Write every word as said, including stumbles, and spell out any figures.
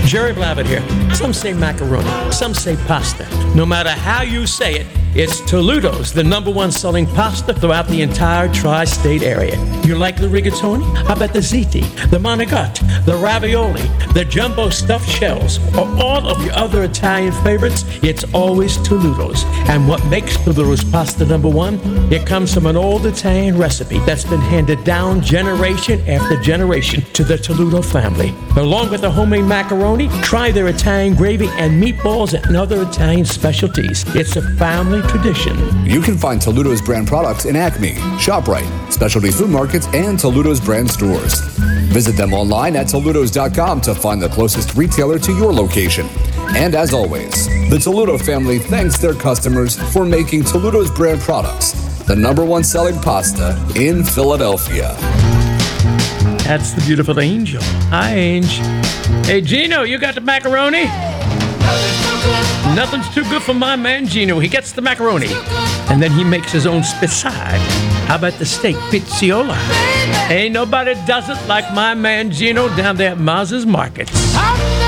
Jerry Blavat here. Some say macaroni, some say pasta. No matter how you say it, it's Toludo's, the number one selling pasta throughout the entire tri-state area. You like the rigatoni? How about the ziti, the manigot, the ravioli, the jumbo stuffed shells, or all of your other Italian favorites? It's always Toludo's. And what makes Toludo's pasta number one? It comes from an old Italian recipe that's been handed down generation after generation to the Toludo family. Along with the homemade macaroni, try their Italian gravy and meatballs and other Italian specialties. It's a family tradition. You can find Toludo's brand products in Acme, ShopRite, specialty food markets, and Toludo's brand stores. Visit them online at Toludos dot com to find the closest retailer to your location. And as always, the Toludo family thanks their customers for making Toludo's brand products the number one selling pasta in Philadelphia. That's the beautiful Angel. Hi, Angel. Hey, Gino, you got the macaroni? Nothing's too good for my man Gino. He gets the macaroni, and then he makes his own speziale. How about the steak pizziola? Ain't nobody does it like my man Gino down there at Maz's Market.